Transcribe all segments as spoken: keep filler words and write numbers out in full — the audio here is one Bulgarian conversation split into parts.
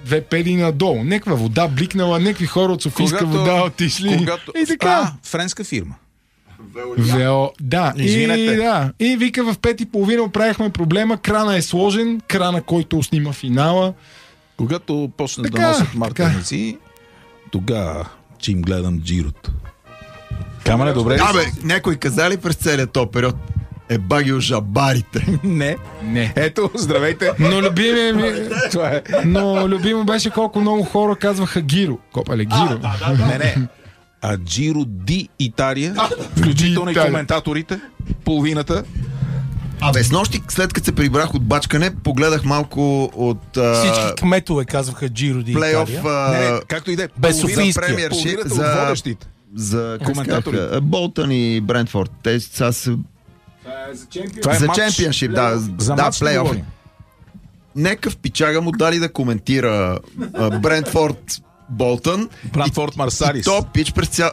две педи надолу. Някаква вода бликнала, някакви хора от Софийска когато, вода отишли. Когато... И така. А, френска фирма. Вео, да. И, да. И вика в пет и половина оправихме проблема. Крана е сложен. Крана, който снима финала. Когато почнат така, да носят мартеници, тогава, че им гледам джирото. Камене, добре. Абе, някой каза ли през целият този период? Е багил жабарите. Не. Не. Ето, здравейте. Но любимия ми... Това е. Но любимо беше колко много хора казваха Гиро. Копале, Гиро. А, да, да, да. Не, не. А Джиро Ди Италия, включително и коментаторите, половината. Абе, с нощи, след като се прибрах от бачкане, погледах малко от... А... Всички кметове казваха Джиро Ди плейоф, Италия. а... Не, не, както и да е. Без Софийския. Половината за... от водещите. За коментатори. Болтън и Брентфорд. Те сега са... Това е за матч, чемпионшип, да. За да, матч плейоф. говорим. Некъв пичага му дали да коментира Брентфорд Болтън. Брентфорд Марсалис. И то пич през цял...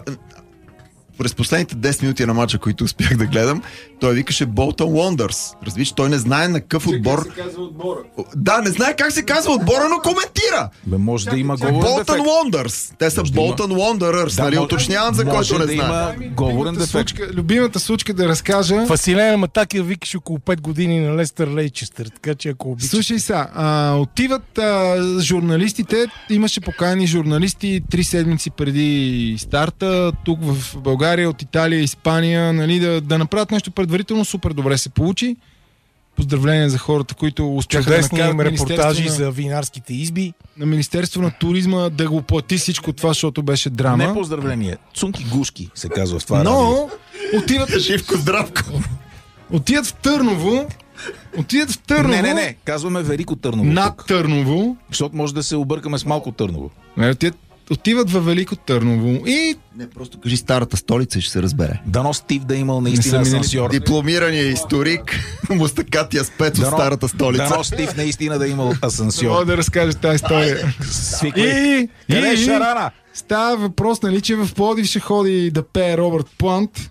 През последните десет минути на матча, които успях да гледам, той викаше Болтън Уондърс. Разбираш, той не знае на какъв отбор... Как се казва отбора? Да, не знае как се казва отбора, но коментира! Бе, може да има говорен Болтън дефект. Уондърс. Те са Болтън Уондърърс, нали? Уточнявам, за който не да знае. има говорен дефект. Случка, любимата случка да разкажа. Василена Матакия викаш около пет години на Лестър Лейчестър, така че ако обичаш... Слушай сега, а, отиват а, журналистите, имаше поканени журналисти три седмици преди старта, тук в България, от Италия, Испания, нали, да, да направят нещо предварително, супер добре се получи. Поздравления за хората, които успяха чудесни да им накарат репортажи на, за винарските изби. на Министерство на туризма да го плати всичко това, защото беше драма. Не поздравление. Цунки гушки се казва в това Но радио. отиват, Живко Здравко. отиват в Търново, отиват в Търново, Не, не, не. Казваме Велико Търново. над тук. Търново, Защото може да се объркаме с Малко Търново. не, отиват, отиват във Велико Търново и Не, просто кажи старата столица и ще се разбере. Дано Стив да е имал Не наистина са минали- асансьор. Дипломираният историк Мустакатия спец от старата столица. Дано Стив наистина да е имал мога асансьор. да разкажеш тази история. Свиквай. И, Къде е и Шарана? става въпрос, нали, че в Пловдив ще ходи да пее Робърт Плант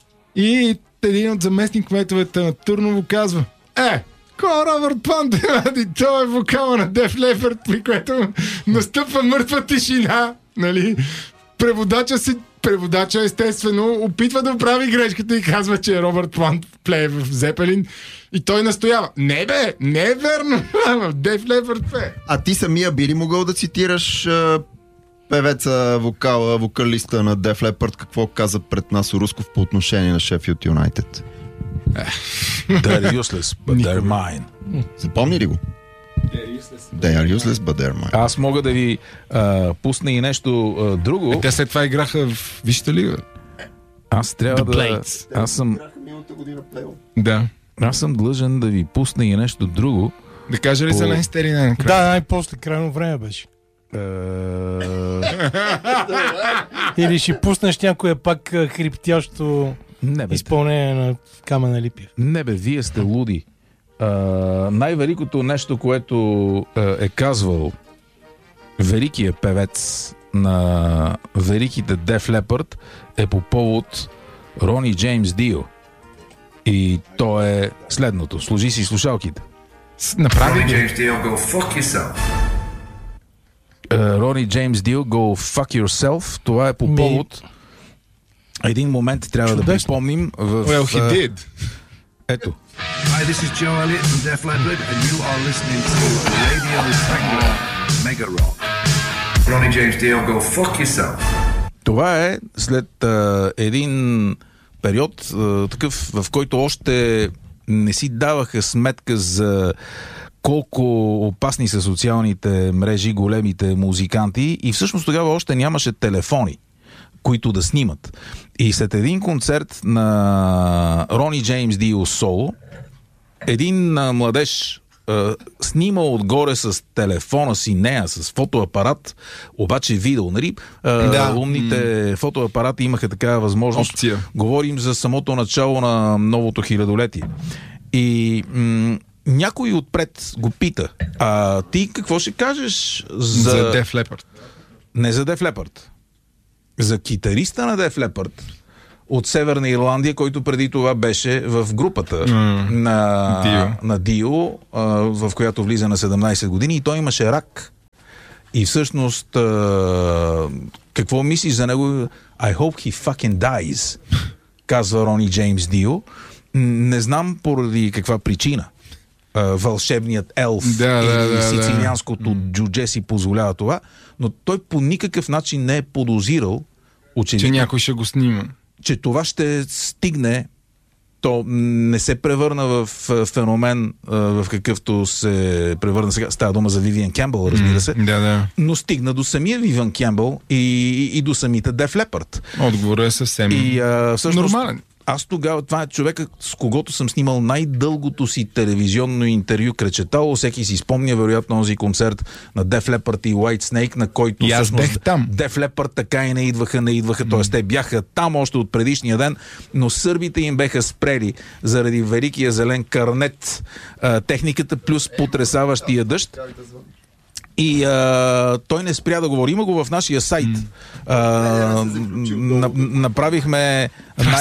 и един от заместник кметовете на Търново казва: Е, кой Робърт Плант? И той е вокала на Def Leppard, при което настъпва мъртва тишина, нали? Преводача си Преводача естествено опитва да прави грешката и казва, че Робърт Плант плее в Зепелин и той настоява: Не бе, не е верно, в Def Leppard пее. А ти самия би ли могъл да цитираш а, певеца, вокала, вокалиста на Def Leppard, какво каза пред нас Русков по отношение на Шеффилд Юнайтед? They're useless, but they're mine. Запомни ли го? They are useless, but they're mine. Аз мога да ви а, пусна и нещо а, друго. Е, те след това играха в Висшата лига. Аз трябва The да... Blades. Аз съм, Да. аз съм длъжен да ви пусна и нещо друго. Да кажа ли По- за Лейнстер и най-накрая? Да, най-после крайно време беше. Е, Или ще пуснеш някоя пак а, хриптящо Не бе, изпълнение на Камена Липиев. не бе, вие сте луди. А, най-великото нещо, което а, е казвал великият певец на великите Def Leppard е по повод Рони Джеймс Дио. И то е следното. Служи си слушалките. С- Направи Ronnie ги. James Dio, go fuck yourself. Рони Джеймс Дио, Go Fuck Yourself. Това е по Ми- повод един момент трябва да Чудесно. припомним в... Well, he а, did. Ето. Hi, this is Joe Elliott from Def Leppard, and you are listening to Radio Sangha Mega Rock. Ronnie James Dio, go fuck yourself. Това е след а, един период, а, такъв, в който още не си даваха сметка за колко опасни са социалните мрежи, големите музиканти, и всъщност тогава още нямаше телефони, които да снимат. И след един концерт на Рони Джеймс Дио соло, един а, младеж а, снимал отгоре с телефона си, нея с фотоапарат, обаче видео, нали? А, Да. умните фотоапарати имаха такава възможност. Опция. Говорим за самото начало на новото хилядолетие. И м- някой отпред го пита: а ти какво ще кажеш за... За Def Leppard. Не за Def Leppard. За китариста на Def Leppard от Северна Ирландия, който преди това беше в групата Mm. на Dio. на Дио, а, в която влиза на седемнайсет години, и той имаше рак. И всъщност а, какво мислиш за него? I hope he fucking dies, казва Рони Джеймс Дио. Не знам поради каква причина. Uh, вълшебният елф да, или да, да, сицилианското да. джудже си позволява това, но той по никакъв начин не е подозирал, очевидно, че някой ще го снима. че това ще стигне, то не се превърна в феномен, в какъвто се превърна сега. Става дума за Вивиан Кембъл, разбира се. Mm, да, да. Но стигна до самия Вивиан Кембъл и, и до самите Def Leppard. Отговорът е съвсем И, а, всъщност, нормален. Аз тогава, това е човека, с когото съм снимал най-дългото си телевизионно интервю, кречетало. Всеки си спомня, вероятно, този концерт на Def Leppard и White Snake, на който и аз всъщност бех там. Def Leppard така и не идваха, не идваха. Mm. Т.е. те бяха там още от предишния ден, но сърбите им беха спрели заради великия зелен карнет, а, техниката плюс потресаващия дъжд. И а, той не спря да говори. Има го в нашия сайт. Mm. А, на, направихме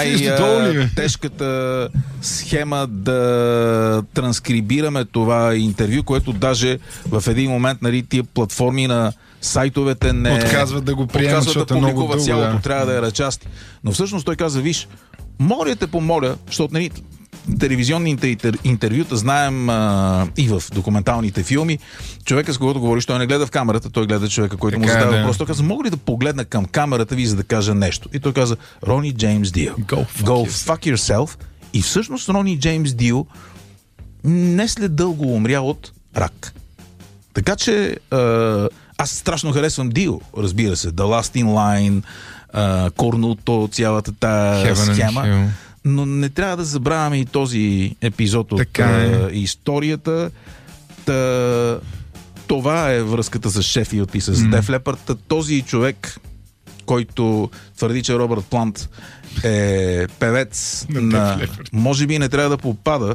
най-тежката схема да транскрибираме това интервю, което даже в един момент, нали, тия платформи на сайтовете не отказват да го приемат, защото да много публикуват дълго, цялото, да. трябва да е ръчасти. Но всъщност той каза, виж, моля те помоля, защото, нали, телевизионните интер, интервюта знаем а, и в документалните филми, човека, с когото говориш, той не гледа в камерата, той гледа човека, който така му задава да. въпрос. Той каза, мога ли да погледна към камерата ви, за да кажа нещо? И той каза, Рони Джеймс Дио. Go fuck, Go fuck yourself. И всъщност Рони Джеймс Дио не след дълго умря от рак. Така че а, аз страшно харесвам Дио, разбира се. The Last in Line, а, Корнуто, цялата тая схема. Но не трябва да забравяме и този епизод от а, историята. Та, това е връзката с Шефилд и с mm. Def Leppard. Този човек, който твърди, че Робърт Плант е певец на... Може би не трябва да попада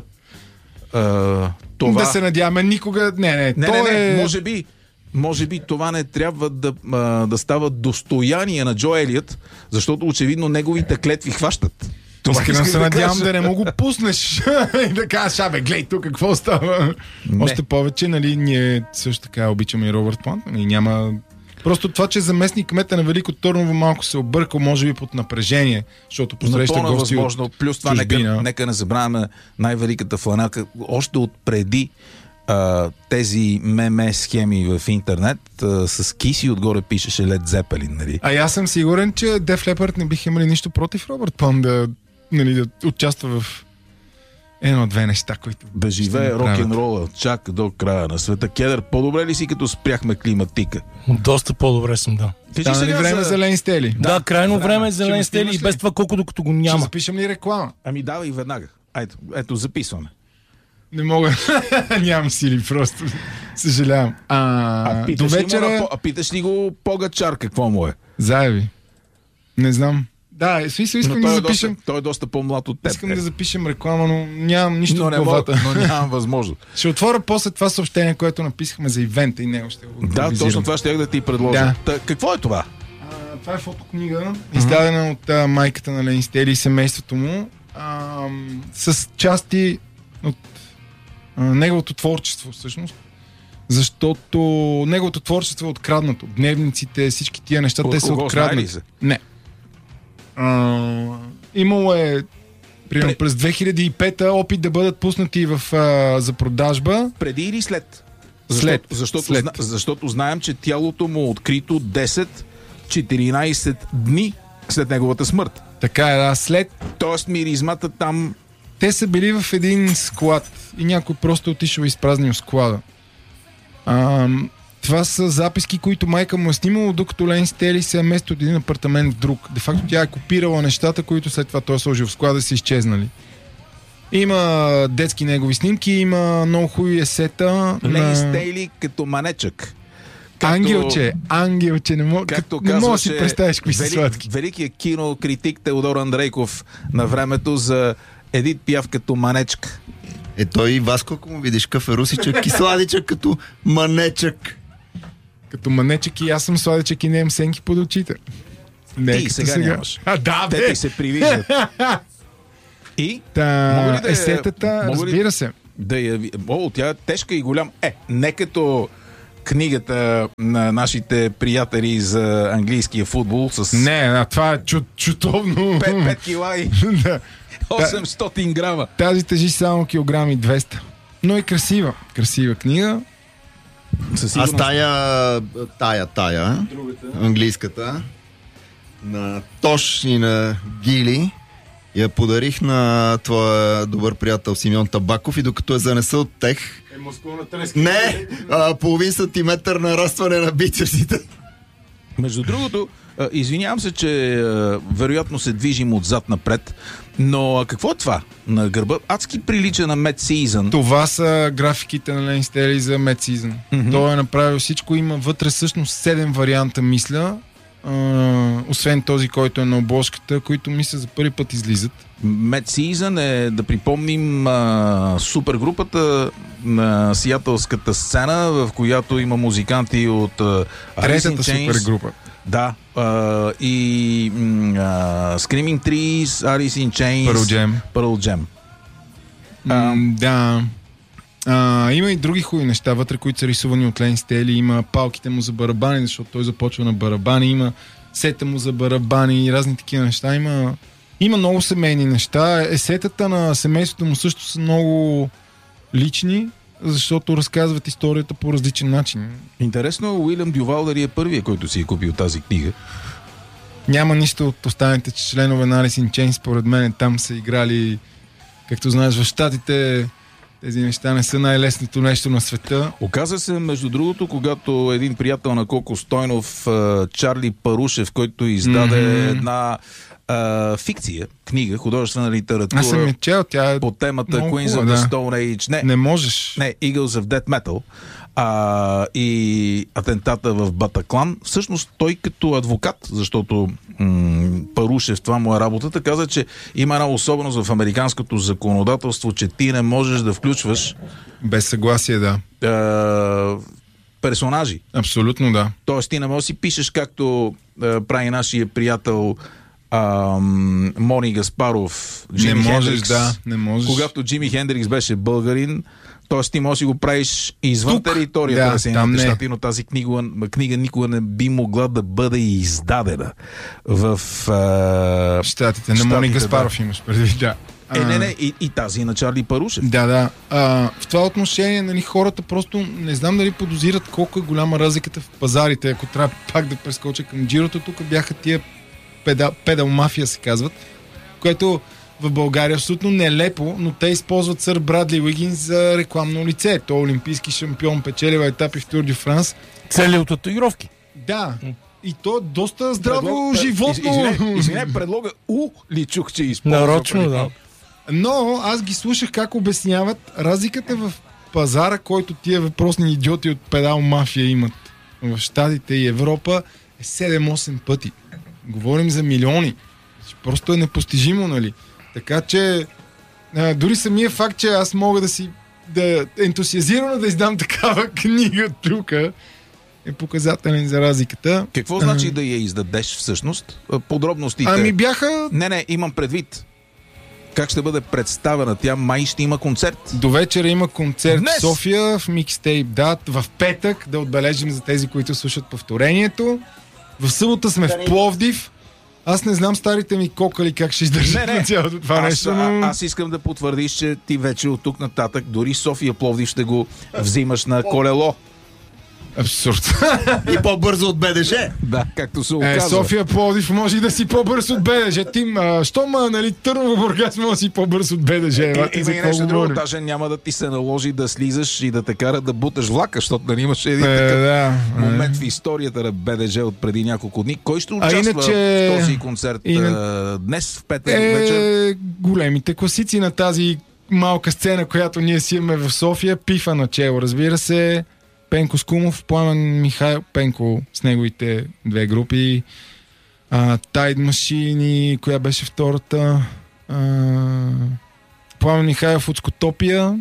а, това... Да се надяваме никога... Не, не, не, то не, не, е... може би Може би това не трябва да, а, да става достояние на Джо Елиот, защото очевидно неговите клетви хващат. Това искам се надявам да не му го пуснеш и да кажеш, абе, глей тук какво става. Не. Още повече, нали, ние също така обичаме и Робърт Плант. Нали, няма... Просто това, че заместник кмета на Велико Търново малко се объркал, може би под напрежение, защото посреща гости възможно. от Плюс това, нека, нека не забравяме най-великата фланелка. Още от преди а, тези меме схеми в интернет, а, с киси отгоре пишеше Led Zeppelin, нали? А аз съм сигурен, че Def Leppard не биха имали нищо против Робърт Плант да, нали, да участва в едно-две неща, които... Да живее рок-н-рола чак до края на света. Кедър, по-добре ли си, като спряхме климатика? Доста по-добре съм, да. Стана ли време за, за Лейн Стели? Да, да, крайно време, време за Лейн Стели и без това колко докато го няма. Ще запишем ли реклама? Ами давай веднага. Ето, ето записваме. Не мога. Нямам сили, просто. Съжалявам. А, а, питаш до вечера... ли а питаш ли го Погачар какво му е? Заеви. Не знам. Да, смисъл, искам да е запишем... Доста, той е доста по-млад от теб. Искам е. да запишем реклама, но нямам нищо но в главата. Но нямам възможност. Ще отворя после това съобщение, което написахме за ивента и него ще го Да, точно това ще я да ти предложа. Да. Та, какво е това? А, това е фотокнига, uh-huh. издадена от а, майката на Лейн Стели и семейството му, а, с части от а, неговото творчество, всъщност. Защото неговото творчество е откраднато. Дневниците, всички тия неща, от те са откраднати. Не. Uh, имало е примерно през две хиляди и пета опит да бъдат пуснати в, uh, за продажба. Преди или след? След. Защото, защото, след. Зна, защото знаем, че тялото му е открито десет-четиринайсет дни след неговата смърт. Така е, да, след. Тоест миризмата там... Те са били в един склад и някой просто отишъл и изпразнил склада. Uh, Това са записки, които майка му е снимала, докато Лейн Стели се е местил от един апартамент в друг. Де факто тя е копирала нещата, които след това той е сложил в склада и са изчезнали. Има детски негови снимки, има много хубави есета. Лейн на... Стели като манечък. Както... Ангелче, ангелче, не мога, както не мога да си представиш кои са сладки. Великият кинокритик Теодор Андрейков на времето за Едит Пиаф като манечка. Е, той и Васко, ако му видиш каферусичък и сладичък като манечък. Като манечък и аз съм сладичък и не имам сенки под очите. Не, ти сега, сега нямаш. А, да, бе! Те ти се привиждат. И? Та, да есетата, разбира ли, се. Да я... О, тя е тежка и голям. Е, не като книгата на нашите приятели за английския футбол с Не, а това е чу, чутовно. пет кила и Да. осемстотин грама. Тази тежи само килограми двеста. Но е красива. Красива книга. Със Аз сигурност. тая, тая, тая, английската, на Тош и на Гили, я подарих на твоя добър приятел Симеон Табаков и докато я занеса от тех, Е, мускулна треска. не, а, половин сантиметър нарастване на бицепсите. Между другото, а, извинявам се, че а, вероятно се движим отзад напред, но а, какво е това на гърба? Адски прилича на Mad Season. Това са графиките на Лен Стели за Mad Season. Мгм. Той е направил всичко. Има вътре всъщност седем варианта, мисля. А, освен този, който е на обложката, които мисля за първи път излизат. Mad Season е, да припомним, а, супергрупата на сиатълската сцена, в която има музиканти от а, Alice in Третата Chains. супергрупа. Да, а, и м, а, Screaming Trees, Alice in Chains, Pearl Jam. Pearl Jam. М, да. А, има и други хубави неща вътре, които са рисувани от Лен Стели. Има палките му за барабани, защото той започва на барабани. Има сета му за барабани и разни такива неща. Има, има много семейни неща. Есетата на семейството му също са много лични, защото разказват историята по различен начин. Интересно, Уилям Дювал дали е първия, който си е купил тази книга. Няма нищо от останалите членове на Alice in Chains, според мен там са играли, както знаеш, в Щатите тези неща не са най-лесното нещо на света. Оказа се, между другото, когато един приятел на Коко Стойнов, а, Чарли Парушев, който издаде Мгм. една а, фикция, книга, художествена Аз съм литература я чел, тя е... по темата много Queens of хубава, the да. Stone Age. Не, Не можеш. не, Eagles of Death Metal а, и атентата в Батаклан. Всъщност той като адвокат, защото м- Парушев, това му е работата, каза, че има една особеност в американското законодателство, че ти не можеш да включваш Без съгласие, да. а, персонажи. Абсолютно, да. Тоест ти не можеш да си пишеш както а, прави нашия приятел ам, Мони Гаспаров, Джими не можеш, Хендрикс. да. Не можеш. Когато Джими Хендрикс беше българин, т.е. ти можеш да си го правиш извън Тук, територията да, на Съединените там не. щати, но тази книга, книга никога не би могла да бъде издадена в а, Щатите. На Щатите, Мони да. Гаспаров имаш предвид, да. Е, А, не, не, и, и тази на Чарли Парушев. Да, да. А, в това отношение, нали, хората просто не знам дали подозират колко е голяма разликата в пазарите. Ако трябва пак да прескоча към джирото, тук бяха тия педал, педал мафия се казват, което в България е абсолютно нелепо, но те използват сър Брадли Уигинс за рекламно лице. Той е олимпийски шампион, печелива етапи в Тур дю Франс. Цели от татуировки. Да. И то е доста здраво Предлог- животно. Из- Извиняй, извиняй, предлога У ли чух, че използва. Нарочно, преди да. малко. Но аз ги слушах как обясняват разликата в пазара, който тия въпросни идиоти от педал мафия имат в Щатите и Европа, е седем-осем пъти. Говорим за милиони. Просто е непостижимо, нали? Така че а, дори самия факт, че аз мога да си да ентусиазирано да издам такава книга тук, е показателен за разликата. Какво значи да я издадеш всъщност? Подробностите. Ами бяха Не, не, имам предвид. Как ще бъде представена? Тя май ще има концерт. до вечера има концерт Днес! в София, в Микстейп Дат, в петък, да отбележим за тези, които слушат повторението. В събота сме в Пловдив. Аз не знам старите ми кокали как ще издържат на цялото това аз, нещо, но... а, аз искам да потвърдиш, че ти вече от тук нататък дори София Пловдив ще го взимаш на колело. Абсурд. И по-бързо от БДЖ. Да, както се Е, оказва. София Пловдив може и да си по-бърз от БДЖ. Тим, а, щом, а, нали, Търново Бургас може да си по-бърз от БДЖ. Е, Вати, има за и какво нещо друго, говорим? даже няма да ти се наложи да слизаш и да те кара да буташ влака, защото нали имаше един Е, такъв да. момент в историята на БДЖ от преди няколко дни. Кой ще участва иначе- в този концерт и на- а, днес в петък вечер? Е, големите класици на тази малка сцена, която ние си имаме в София. Пифа начело, разбира се. Пенко Скумов, Пламен Михаил Пенко с неговите две групи. А, Тайд Машини, коя беше втората? А, Пламен Михайлов от Скотопия.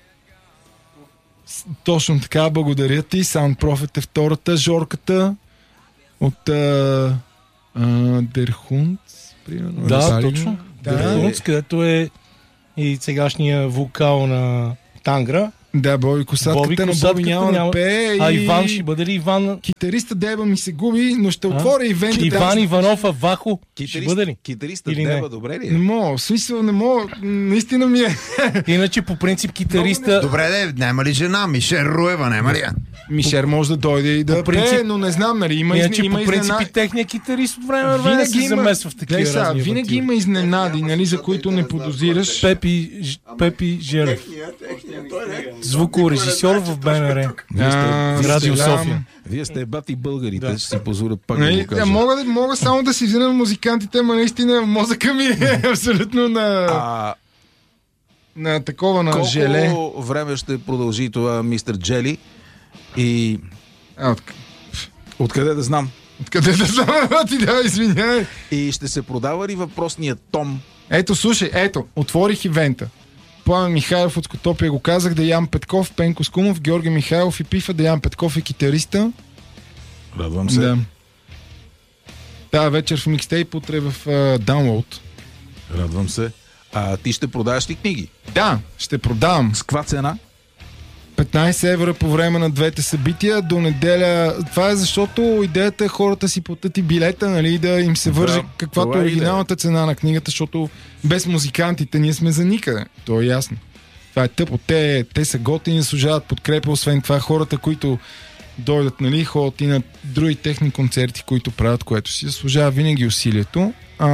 С- Точно така, благодаря ти. Sound Prophet е втората. Жорката от а, а, Дерхунц, примерно. Да, Розалино. точно. Да. Дерхунц, където е и сегашния вокал на Тангра. Да, Боби Косатката, Боби но Косатката Боби няма, няма. да пее. А и... Иван ще бъде ли Иван? Китариста Деба ми се губи, но ще отворя ивента. Иван да, Иванов Авахо ще Китарист, бъде ли? китариста Или не? Дева, добре ли Не е? мога, в смисъл не мога, наистина ми е. Иначе по принцип китариста... Добре, де, няма ли жена? Мишер Руева, няма ли? Мишер може да дойде и да По принцип- пее, но не знам, нали, има, Иначе има по принцип изненади. и техният китарист от време на време се замесва в такива Гледай сега, разни винаги авантюри. има изненади, нали, за които не подозираш. Пепи, Ж- Пепи Желев. Звукорежисьор в БНР. Вие сте, А, вие Радио съжалявам. София. Вие сте бати българите, Да. ще си позволя пак да Нали, го кажа. а, мога, да- мога само да си взема музикантите, ама наистина мозъка ми е абсолютно на, А на такова, на колко желе. време ще продължи това мистер Джели? И А, от, откъде да знам? откъде да знам, а, ти да, извиняй. И ще се продава ли въпросният том? Ето, слушай, ето, отворих ивента. Пламен Михайлов от Скотопия го казах, Деян Петков, Пенко Скумов, Георги Михайлов и Пифа. Деян Петков е китариста. Радвам се. Да. Тая вечер в микстейп, утре в uh, Download. Радвам се. А ти ще продаваш ли книги? Да, ще продавам. С каква цена? петнайсет евро по време на двете събития до неделя. Това е защото идеята е хората си платят и билета, нали, да им се върже Да, каквато това е е оригиналната цена на книгата, защото без музикантите ние сме за никъде. То е ясно. Това е тъпо. Те, те са готини, заслужават подкрепа, освен това хората, които дойдат, нали, ходят и на други техни концерти, които правят, което си заслужава винаги усилието. А,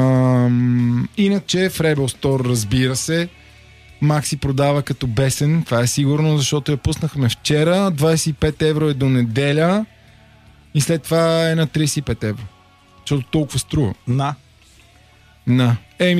иначе в Rebel Store, разбира се, Макси продава като бесен, това е сигурно, защото я пуснахме вчера. двайсет и пет евро е до неделя и след това е на трийсет и пет евро. Защото толкова струва. На. На. Еми.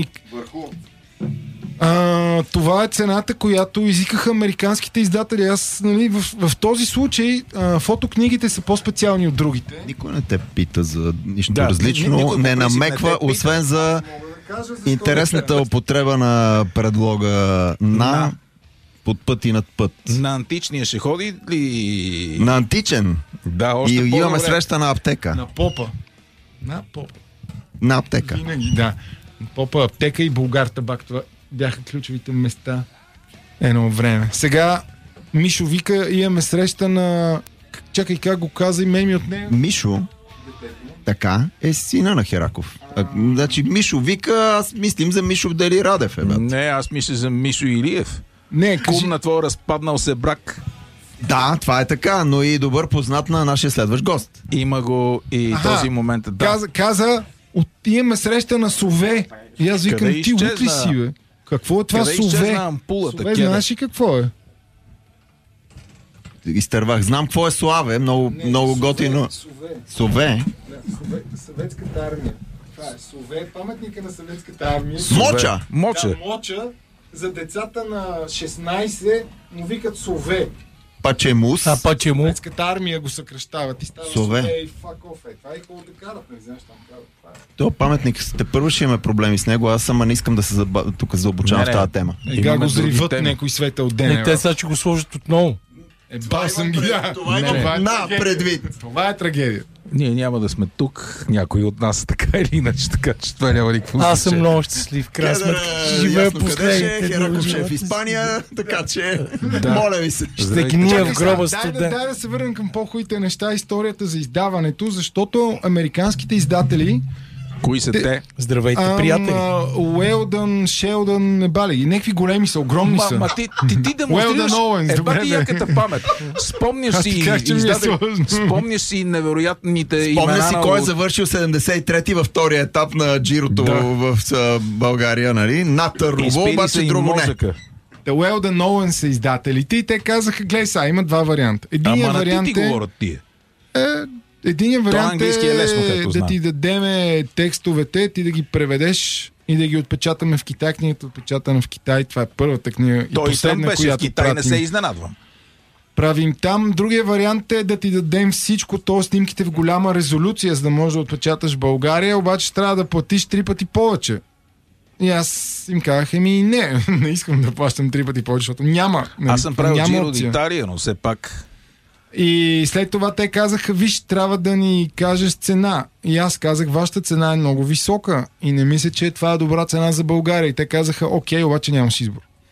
А, това е цената, която изикаха американските издатели. Аз, нали, в, в този случай а, фотокнигите са по-специални от другите. Никой не те пита за нищо Да, различно, ни- никой по не принцип не намеква, те пита. освен за интересната употреба на предлога на, На. под път и над път. На античния ще ходи ли? На античен. Да, И още по-добре. имаме среща на аптека. На попа. На попа. На аптека. Винаги, да. Попа, аптека и Булгар табак. Това бяха ключовите места едно време. Сега Мишо вика, имаме среща на... Чакай, как го каза, име ми от нея. Мишо, така, е сина на Хераков. А, значи Мишо вика, аз мислим за Мишо Дели Радев, е, бе. Не, аз мисля за Мишо Илиев. Не, кажи... Кум на твой разпаднал се брак. Да, това е така, но и добър познат на нашия следващ гост. Има го и Аха, този момент. Да. Каза, каза от, имаме среща на Сове. И аз викам, Къде ти лут ли изчезна? си, бе? Какво е това Къде Сове? изчезна ампулата, Сове, Кеда? знаеш ли какво е? Изтървах. Знам какво е Славе, много, много готино. Сове. Сове. Сове, съветската армия. Това е Сове, паметника на съветската армия. Моча! Моче. Да, моча за децата на шестнайсет му викат Сове. Пачемус. А паче му. Съветската армия го съкръщават и става Сове. Сове и fuck off. Е. Това е хубаво да карат, не знаеш там карат. Това е. То паметник, те първо ще имаме проблеми с него, аз сама не искам да се заба... тук заобучавам Не, в не. тази тема. Ега Имаме го други зриват теми. някой светъл Не, ден. те сега ще го сложат отново. Е, бал съм ги, да. Това Не, има е на трагедия. предвид. Това е трагедия. Ние няма да сме тук, някой от нас така или иначе, така че това няма никакво Аз съм значение. много щастлив. В крайна сметка ще живея ясно къде ще е, последните дни от Хераков ще е в живота си. Испания, така че моля ви се. Ще гния Чакай в гроба сега, дай, да, студен. дай да се върнем към по-хубавите неща, историята за издаването, защото американските издатели Кои са Те- те? Здравейте, ам, приятели. а, Уелдън, Шелдън, не бали. Някакви големи са, огромни Ма, са. ма ти, ти, ти демонстрираш Well done, Owens, е, добре, бати бе. яката памет. Спомняш Аз си, ти казах, че ми е издаден- сложно. спомняш си невероятните Помня имена си на кой е от- завършил седемдесет и трети във втория етап на Джирото Да. в а, България, нали? Натър Изпили Руво, се обаче и друго не. мозъка. The Weldon Owen са издателите и те казаха, гледай сега, има два варианта. Единият Ама на ти вариант ти е... говорят тия. е Единият вариант английски е лесно, е както да знам. ти дадеме текстовете, ти да ги преведеш и да ги отпечатаме в Китай. Книгата е отпечатана в Китай. Това е първата книга и Той и там последна, беше в която Китай, не пратим. се изненадвам. Правим там. Другия вариант е да ти дадем всичко, т.е. снимките в голяма резолюция, за да можеш да отпечаташ в България, обаче трябва да платиш три пъти повече. И аз им казах, еми не, не искам да плащам три пъти повече, защото няма. нали, Аз съм правил няма Джиро опция. d'Italia, но все пак... И след това те казаха, виж, трябва да ни кажеш цена. И аз казах, вашата цена е много висока и не мисля, че това е добра цена за България. И те казаха, окей, обаче нямаш избор.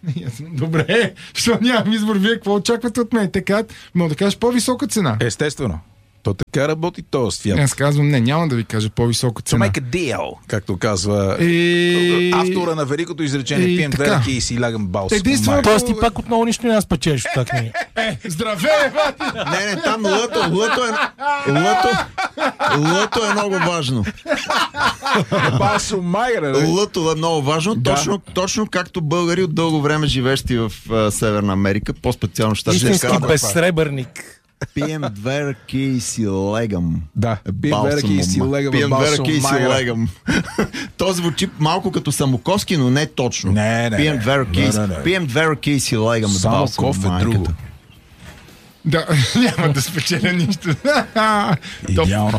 Добре, защото нямам избор. Вие какво очаквате от мен? Те казват, мога да кажеш по-висока цена. Естествено. То така работи този свят. Аз казвам, не, няма да ви кажа по-висока To цена. make a deal, както казва И... автора на великото изречение И пием така. две ръки и си лягам бал. Единствено- Тоест ти пак отново нищо няма спечелиш от тази книга. Е, здравей, бати! Не, не, там лъто, лъто е... Лъто, лъто е много важно. Басо майгра, Лъто е много важно, Да. точно, точно както българи от дълго време живещи в а, Северна Америка, по-специално в щатите. Истински казват, безсребърник. Пием две ръки и си легам. Да, пием две ръки и си легам Пием две басо ръки и си майгра. легам. То звучи малко като Самоковски, но не точно. Не, не, Пием не. две ръки, Не, не, не. пием две ръки и си легам. Само Балсам кофе майката. друго. Да, няма да спечеля нищо. Топ. Идеално.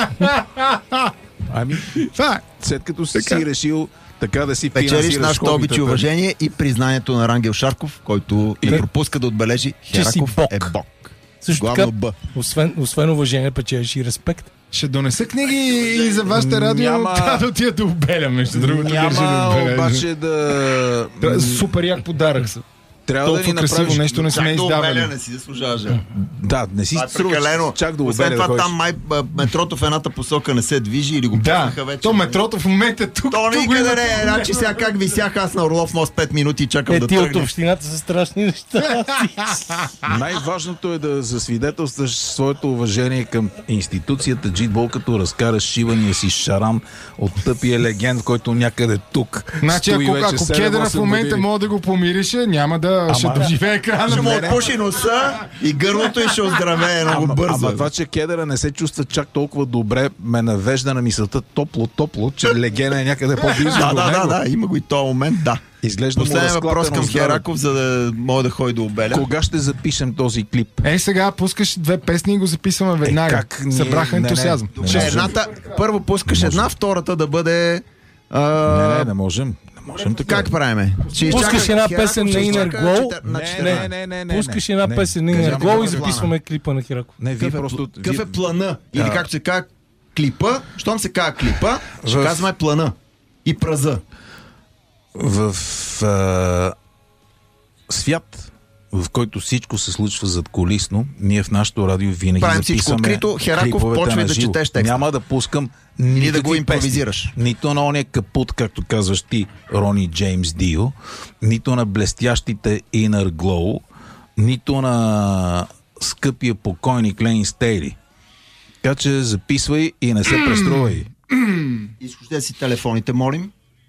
Ами, Това е. след като си Така. си решил така да си Печелиш финансираш нашата обич и хобитата. уважение и признанието на Рангел Шарков, който не И- пропуска да отбележи Че си Хераков бог. е бог. Също Главно така, Б. освен, освен уважение, печелиш и респект. Ще донеса книги и за вашите радио. Няма- Трябва да отида да обеля, между другото. държа да Няма отбележа. обаче да... Трябва- Супер як подарък са. Трябва да ни Толкова красиво направиш... нещо не сме Чак до издавали. обеля не си заслужаваш. Да, не си Това е струва прекалено. чак да Освен обеля да това ходиш. там май а, метрото в едната посока не се движи или го Да, пуснаха вече. то метрото в момента е тук. То тук го никъде има. не е. Значи сега как висях аз на Орлов мост пет минути и чакам Е, да ти от тръгне. общината са страшни неща. Най-важното е да засвидетелстваш своето уважение към институцията джитбол, като разкараш шивания си шарам от тъпия легенд, който някъде тук Значи, стои ако, вече ако седем Кедъра в осем момента години. мога да го помирише, няма да ще доживее Ще крана. му отпуши носа и гърлото и ще оздравее много Ама, бързо. ама това, че Кедъра не се чувства чак толкова добре, ме навежда на мисълта топло-топло, че легена е някъде по-близо Да, до да, да, него. да, има го и този момент, да. Изглежда му Последен въпрос разклатено към здраве. Хераков, за да мога да ходи до обеля. Кога ще запишем този клип? Е, сега пускаш две песни и го записваме веднага. как ние- Събраха не, не, ентусиазъм. не, Ще не. едната, първо пускаш една, втората да бъде... А, Не, не, не можем. Не можем така. Как правиме? Ще Пускаш изчака- една Хераков песен ще на Inner изчака Glow. четир- на Не, четирнадесет. не, не, не, Пускаш не, една не. песен на Кажи, Inner ама Glow какъв и е записваме клипа на Хираков. Не, вие Какъв е, просто... какъв вие- е плана? Или Да. както се казва клипа, щом се казва клипа, ще В- казваме плана и праза. В а, свят, в който всичко се случва задкулисно, ние в нашото радио винаги Правим всичко записваме открито. Хераков, клиповете почвай на да живо. четеш текста. Няма да пускам Или никакви да го песни. импровизираш. Нито на ония капут, както казваш ти, Рони Джеймс Дио, нито на блестящите Inner Glow, нито на скъпия покойник Ленин Стейли. Така че записвай и не се преструвай. Изключете си телефоните, молим.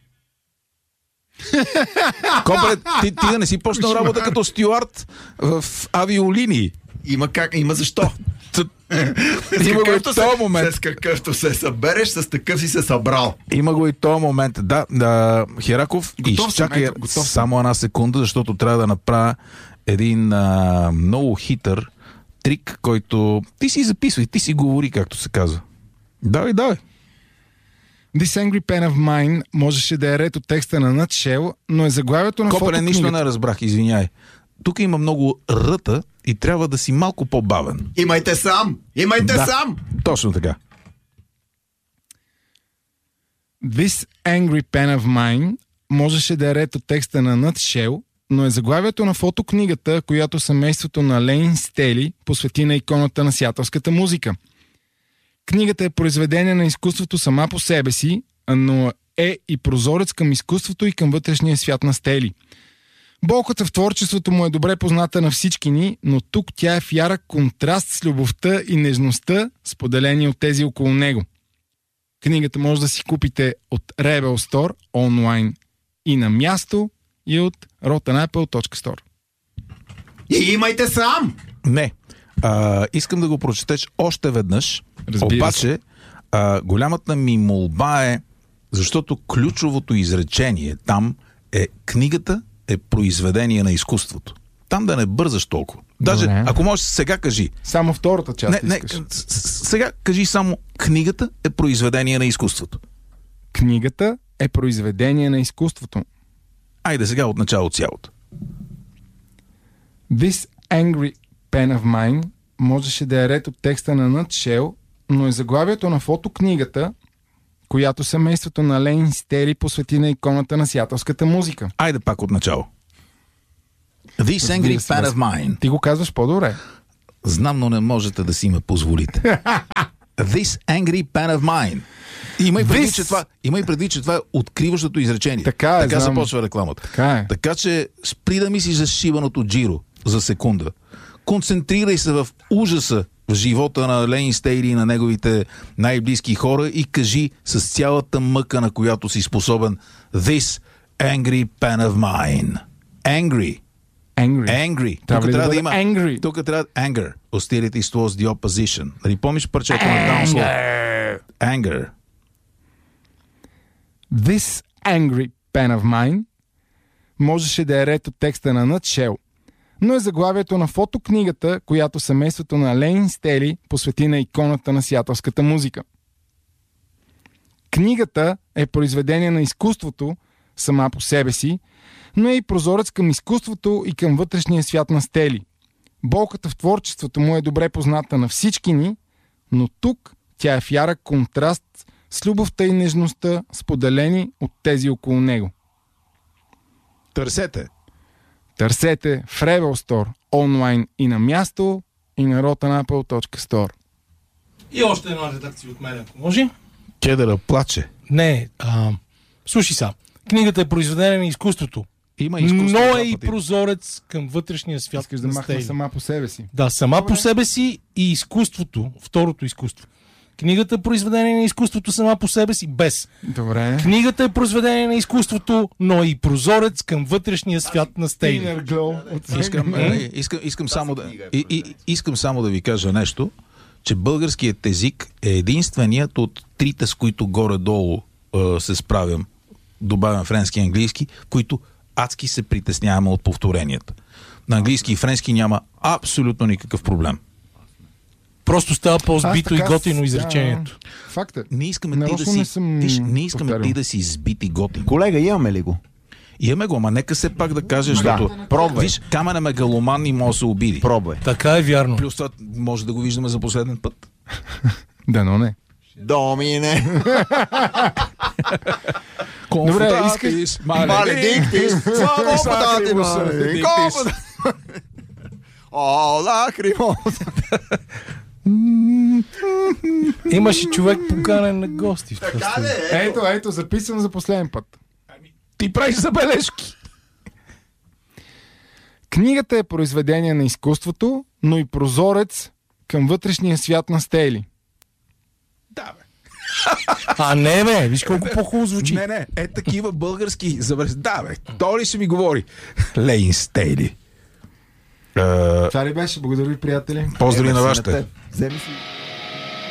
Кобре, ти, ти да не си почнал работа като стюард в авиолинии. Има как, има защо. Има го и Какъвто този момент. С какъвто се събереш, с такъв си се събрал. Има го и този момент. Да, да Хераков, Готов съм, изчакай ето, готов съм. само една секунда, защото трябва да направя един а, много хитър трик, който ти си записвай, ти си говори, както се казва. Давай, давай. This Angry Pen of Mine можеше да е ред от текста на Nutshell, но е заглавието на Копеле, нищо фотокнигата. не разбрах, извиняй. Тук има много ръта и трябва да си малко по-бавен. Имайте сам! Имайте Да. сам! Точно така. This Angry Pen of Mine можеше да е ред от текста на Nutshell, но е заглавието на фотокнигата, която семейството на Лейн Стели посвети на иконата на сиатълската музика. Книгата е произведение на изкуството сама по себе си, но е и прозорец към изкуството и към вътрешния свят на Стели. Болката в творчеството му е добре позната на всички ни, но тук тя е в ярък контраст с любовта и нежността, споделени от тези около него. Книгата може да си купите от Rebel Store онлайн и на място, и от rotten apple точка store. И имайте сам! Не. А, искам да го прочетеш още веднъж. Разбира Обаче, а, голямата ми молба е, защото ключовото изречение там е книгата е произведение на изкуството. Там да не бързаш толкова. Даже, Добре. ако можеш, сега кажи. Само втората част Не, не, искаш. с- с- сега кажи само книгата е произведение на изкуството. Книгата е произведение на изкуството. Айде сега от начало цялото. This Angry Pen of Mine можеше да е ред от текста на Nutshell, но е заглавието на фотокнигата, която семейството на Лейн Стели посвети на иконата на сиатълската музика. Айде пак от начало. This angry Разбира се, fan бе. of mine. Ти го казваш по-добре. Знам, но не можете да си ме позволите. This angry pan of mine. Имай предвид, This- че това, имай предвид, че това е откриващото изречение. Така е, така знам. започва рекламата. Така е. Така че спри да мислиш за шибаното джиро за секунда. Концентрирай се в ужаса в живота на Ленин Стейли и на неговите най-близки хора и кажи с цялата мъка, на която си способен: This angry pan of mine. Angry. Angry. Angry. Трябва Тук ли да трябва да бъде има angry? Тук трябва anger. Hostility towards the opposition. Нали помниш парчето на Downslaw? Anger. This angry pen of mine можеше да е ред от текста на Nutshell, но е заглавието на фотокнигата, която семейството на Ленин Стели посвети на иконата на сиатълската музика. Книгата е произведение на изкуството сама по себе си, но е и прозорец към изкуството и към вътрешния свят на Стели. Болката в творчеството му е добре позната на всички ни, но тук тя е в ярък контраст с любовта и нежността, споделени от тези около него. Търсете. Търсете в Rebel Store онлайн и на място, и на rotanapple точка store. И още една редакция от мен, ако може. Кедъра плаче. Не, а, слушай са. Книгата е произведение на изкуството, Има изкуство. но два е и пъти. прозорец към вътрешния свят Искаш да на махна Стейли. сама по себе си. Да, сама по себе си и изкуството, второто изкуство. Книгата е произведение на изкуството сама по себе си, без. Добре. Книгата е произведение на изкуството, но и прозорец към вътрешния свят на Стейли. Inner glow от Искам, е, искам, искам, само да, и, и, искам само да ви кажа нещо, че българският език е единственият от трите, с които горе-долу е, се справям, добавям френски и английски, които адски се притесняваме от повторенията. На английски и френски няма абсолютно никакъв проблем. Просто става по-сбито Аз и така готино с- изречението. Да, факт е. Не искаме ти да Нарочно си, не съм виж, не искаме повтарял. ти да си избит и готин. Колега, имаме ли го? Имаме го, ама нека се пак да кажеш, Да, защото пробвай. виж, Камен е мегаломан и може да се обиди. Пробвай. Така е вярно. Плюс това може да го виждаме за последен път. Да, но не. Домине. Добре, Confutatis, Маледиктис. Sacrimus Benedictis. О, лакримо. Имаше човек поканен на гости. в това Така студио. ли е? Ето, ето, записвам за последен път. Ти правиш забележки. Книгата е произведение на изкуството, но и прозорец към вътрешния свят на Стейли. Да, бе. А не, бе, виж колко по-хубаво звучи. Не, не, е такива български забележки. Да, бе, то ли ще ми говори? Лейн Стейли. Е, Това ли беше? Благодаря ви, приятели. Поздрави на вашите. Вземи си.